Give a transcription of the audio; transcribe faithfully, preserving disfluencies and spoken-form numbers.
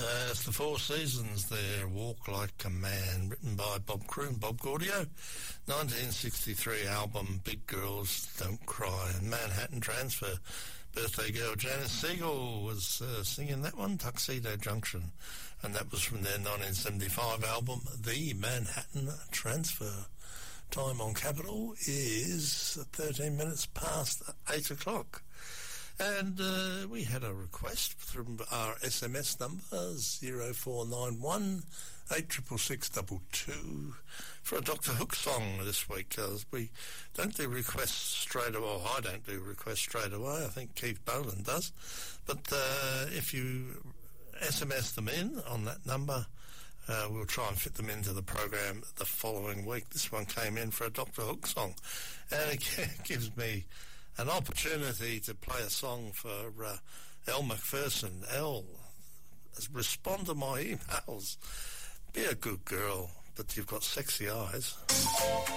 Uh, it's the Four Seasons there, Walk Like a Man, written by Bob Crewe, Bob Gaudio. nineteen sixty-three album, Big Girls Don't Cry. Manhattan Transfer. Birthday girl Janice Siegel was uh, singing that one, Tuxedo Junction. And that was from their nineteen seventy-five album, The Manhattan Transfer. Time on Capital is thirteen minutes past eight o'clock. And uh, we had a request from our S M S number, zero four nine one, eight six six two two, for a Doctor Hook song this week. Because we don't do requests straight away. Well, I don't do requests straight away. I think Keith Boland does. But uh, if you S M S them in on that number, uh, we'll try and fit them into the program the following week. This one came in for a Doctor Hook song. And it gives me an opportunity to play a song for uh, Elle Macpherson. Elle, respond to my emails. Be a good girl, but you've got sexy eyes.